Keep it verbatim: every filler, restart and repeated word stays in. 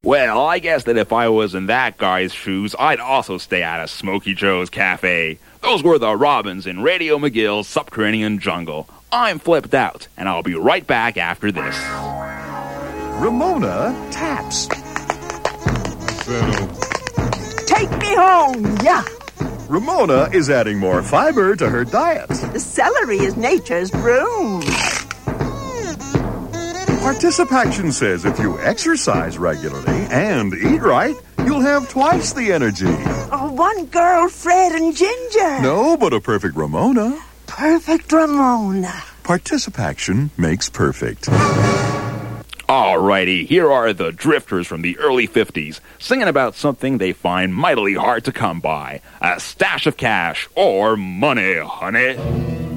Well, I guess that if I was in that guy's shoes, I'd also stay out of Smokey Joe's Cafe. Those were the Robins in Radio McGill's Subterranean Jungle. I'm flipped out, and I'll be right back after this. Ramona taps. Take me home, yeah. Ramona is adding more fiber to her diet. The celery is nature's broom. Participaction says if you exercise regularly and eat right, you'll have twice the energy. Oh, one girl, Fred and Ginger. No, but a perfect Ramona. Perfect Ramona. Participaction makes perfect. Alrighty, here are the Drifters from the early fifties, singing about something they find mightily hard to come by. A stash of cash or money, honey.